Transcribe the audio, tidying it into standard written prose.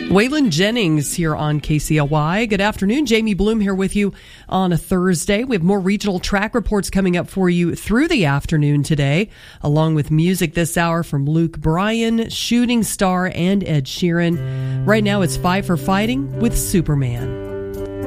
Waylon Jennings here on KCLY. Good afternoon. Jamie Bloom here with you on a Thursday. We have more regional track reports coming up for you through the afternoon today, along with music this hour from Luke Bryan, Shooting Star, and Ed Sheeran. Right now it's Five for Fighting with Superman.